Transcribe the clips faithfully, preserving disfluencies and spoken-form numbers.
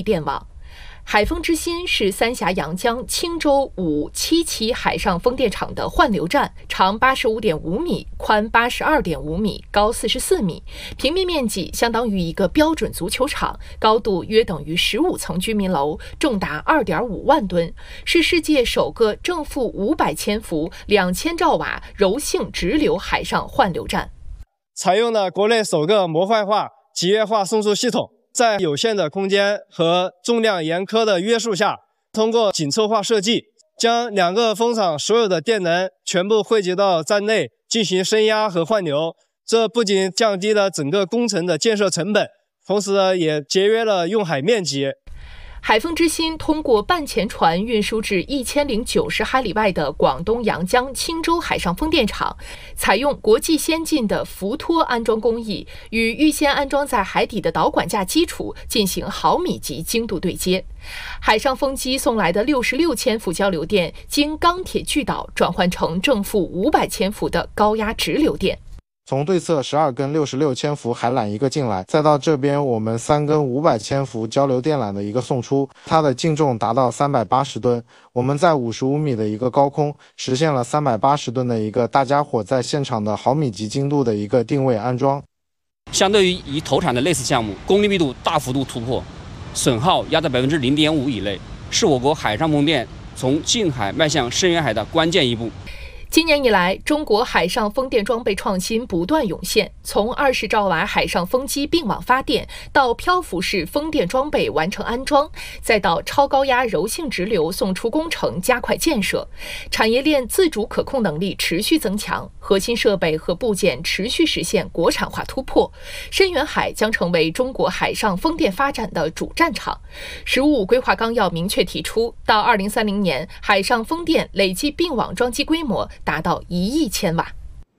地电网。海风之心是三峡阳江青州五七期海上风电场的换流站，长八十五点五米，宽八十二点五米，高四十四米，平面面积相当于一个标准足球场，高度约等于十五层居民楼，重达二点五万吨，是世界首个正负五百千伏、两千兆瓦柔性直流海上换流站。 采用了国内首个模块化集约化送输系统。在有限的空间和重量严苛的约束下，通过紧凑化设计，将两个风场所有的电能全部汇集到站内进行升压和换流。这不仅降低了整个工程的建设成本，同时呢也节约了用海面积。 海风之心通过半潜船运输至一千零九十海里外的广东阳江青州海上风电场，采用国际先进的浮托安装工艺，与预先安装在海底的导管架基础进行毫米级精度对接。海上风机送来的六十六千伏交流电，经钢铁锯导转换成正负五百千伏的高压直流电。 从对侧十二根六十六千伏海缆一个进来，再到这边我们三根五百千伏交流电缆的一个送出，它的净重达到三百八十吨。我们在五十五米的一个高空实现了三百八十吨的一个大家伙在现场的毫米级精度的一个定位安装。 相对于已投产的类似项目，功率密度大幅度突破，损耗压在百分之零点五以内，是我国海上风电从近海迈向深远海的关键一步。 今年以来，中国海上风电装备创新不断涌现，从二十兆瓦海上风机并网发电，到漂浮式风电装备完成安装，再到超高压柔性直流送出工程加快建设，产业链自主可控能力持续增强，核心设备和部件持续实现国产化突破，深远海将成为中国海上风电发展的主战场。十五五规划纲要明确提出，到二零三零年，海上风电累计并网装机规模达到一亿千瓦。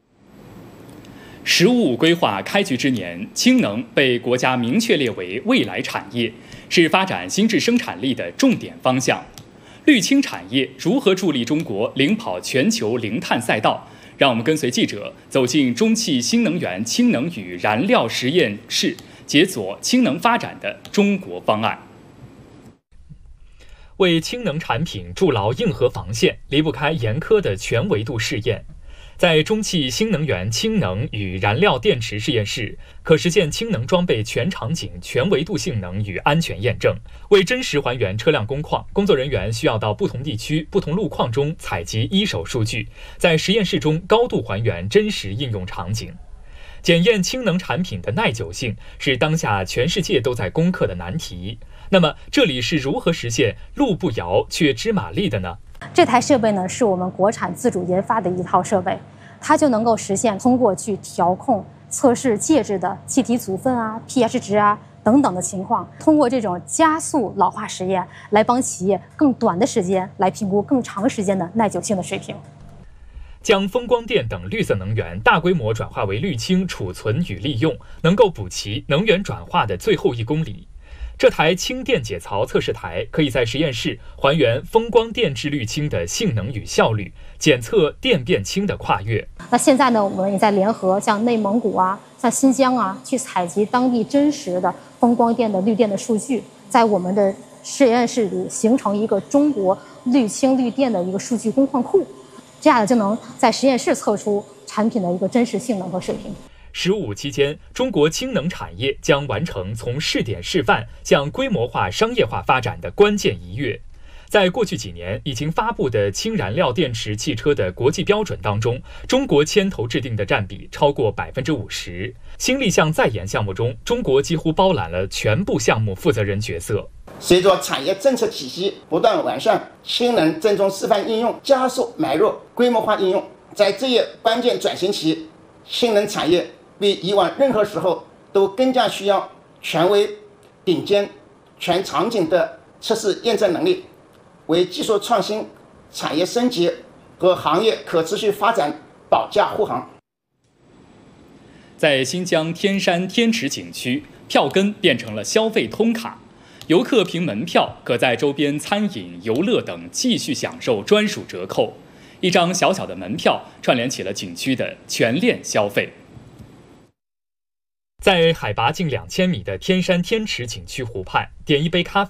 十五五规划开局之年，氢能被国家明确列为未来产业，是发展新质生产力的重点方向。绿氢产业如何助力中国领跑全球零碳赛道？让我们跟随记者走进中汽新能源氢能与燃料实验室，解锁氢能发展的中国方案。 为氢能产品筑牢硬核防线，离不开严苛的全维度试验。在中汽新能源氢能与燃料电池实验室，可实现氢能装备全场景、全维度性能与安全验证。为真实还原车辆工况，工作人员需要到不同地区、不同路况中采集一手数据，在实验室中高度还原真实应用场景。检验氢能产品的耐久性是当下全世界都在攻克的难题。那么，这里是如何实现路不遥却知马力的呢？ 这台设备呢，是我们国产自主研发的一套设备，它就能够实现通过去调控、测试介质的气体组分啊、pH 值啊等等的情况，通过这种加速老化实验，来帮企业更短的时间来评估更长时间的耐久性的水平。 将风光电等绿色能源大规模转化为绿氢储存与利用，能够补齐能源转化的最后一公里。这台氢电解槽测试台可以在实验室还原风光电制滤氢的性能与效率，检测电变氢的跨越。 那现在呢，我们也在联合像内蒙古啊、像新疆啊，去采集当地真实的风光电的绿电的数据，在我们的实验室里形成一个中国绿氢绿电的一个数据工况库，这样就能在实验室测出产品的一个真实性能和水平。 十五五期间，中国氢能产业将完成从试点示范向规模化商业化发展的关键一跃。在过去几年已经发布的氢燃料电池汽车的国际标准当中，中国牵头制定的占比超过百分之五十。新立项在研项目中，中国几乎包揽了全部项目负责人角色。 随着产业政策体系不断完善，氢能郑重示范应用加速迈入规模化应用，在这一关键转型期，氢能产业比以往任何时候都更加需要权威、顶尖、全场景的测试验证能力，为技术创新、产业升级和行业可持续发展保驾护航。 在新疆天山天池景区，票根变成了消费通卡，游客凭门票可在周边餐饮、游乐等继续享受专属折扣。一张小小的门票串联起了景区的全链消费。 在海拔近两千米的天山天池景区湖畔，点一杯咖啡。